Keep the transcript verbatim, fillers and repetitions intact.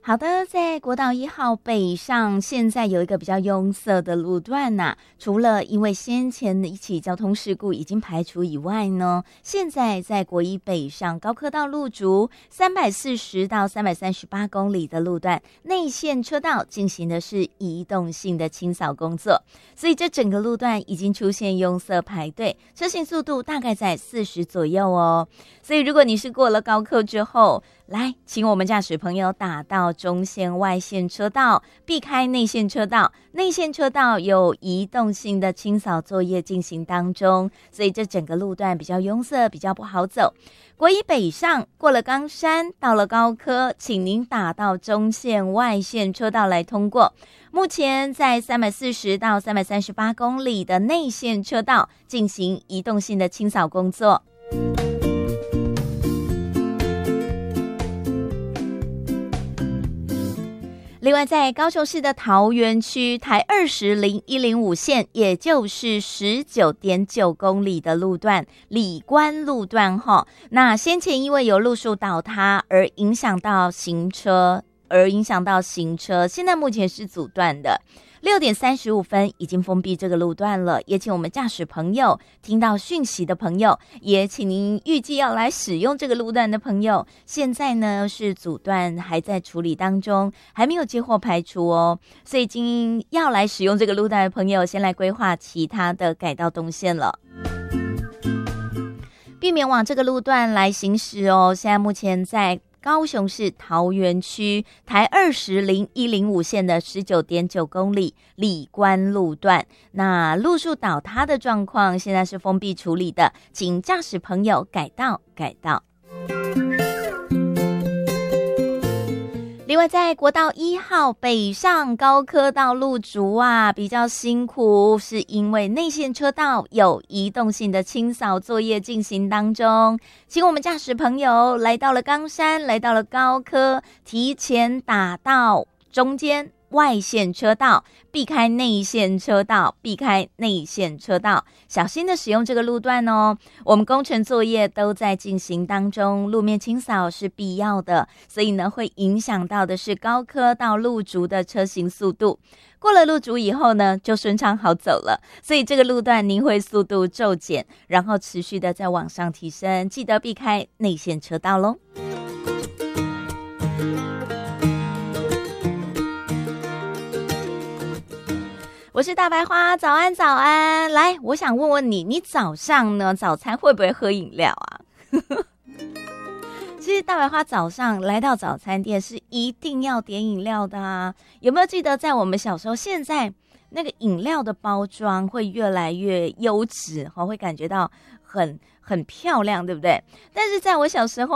好的，在国道一号北上，现在有一个比较拥塞的路段呐、啊。除了因为先前的一起交通事故已经排除以外呢，现在在国一北上高科道路竹三百四十到三百三十八公里的路段，内线车道进行的是移动性的清扫工作，所以这整个路段已经出现拥塞排队，车行速度大概在四十左右哦。所以如果你是过了高科之后，来，请我们驾驶朋友打到中线外线车道，避开内线车道。内线车道有移动性的清扫作业进行当中，所以这整个路段比较拥塞，比较不好走。国一北上过了冈山，到了高科，请您打到中线外线车道来通过。目前在三百四十到三百三十八公里的内线车道进行移动性的清扫工作。另外在高雄市的桃园区台二十零一零五线，也就是十九点九公里的路段，里关路段齁，那先前因为有路树倒塌而影响到行车而影响到行车现在目前是阻断的。六点三十五分已经封闭这个路段了，也请我们驾驶朋友听到讯息的朋友，也请您预计要来使用这个路段的朋友，现在呢是阻断还在处理当中，还没有接获排除哦，所以今要来使用这个路段的朋友，先来规划其他的改道动线了，避免往这个路段来行驶哦。现在目前在高雄市桃园区台二十零一零五线的十九点九公里里关路段，那路树倒塌的状况现在是封闭处理的，请驾驶朋友改道改道。另外在国道一号北上高科道路竹啊，比较辛苦，是因为内线车道有移动性的清扫作业进行当中，请我们驾驶朋友来到了冈山，来到了高科，提前打到中间外线车道，避开内线车道，避开内线车道，小心的使用这个路段哦。我们工程作业都在进行当中，路面清扫是必要的，所以呢会影响到的是高科到路竹的车行速度。过了路竹以后呢，就顺畅好走了，所以这个路段您会速度骤减，然后持续的再往上提升，记得避开内线车道咯。我是大白花，早安早安。来，我想问问你，你早上呢早餐会不会喝饮料啊？其实大白花早上来到早餐店是一定要点饮料的啊。有没有记得在我们小时候，现在那个饮料的包装会越来越优质，会感觉到很很漂亮，对不对？但是在我小时候